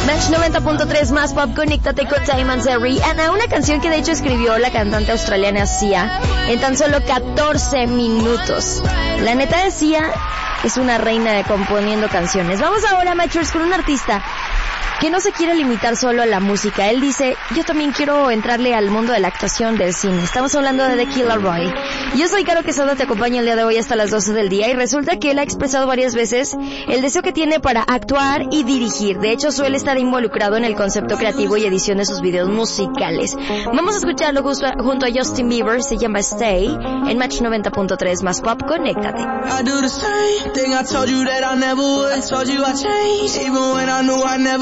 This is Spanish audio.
Match 90.3 más pop, conéctate con Diamond Zeri. Ana, una canción que de hecho escribió la cantante australiana Sia en tan solo 14 minutos. La neta de Sia es una reina de componiendo canciones. Vamos ahora, Matchers, con un artista que no se quiere limitar solo a la música. Él dice, yo también quiero entrarle al mundo de la actuación, del cine. Estamos hablando de The Killer Roy. Yo soy Caro Quesada, te acompaño el día de hoy hasta las 12 del día, y resulta que él ha expresado varias veces el deseo que tiene para actuar y dirigir. De hecho, suele estar involucrado en el concepto creativo y edición de sus videos musicales. Vamos a escucharlo junto a Justin Bieber, se llama Stay, en Match 90.3 más pop, conéctate.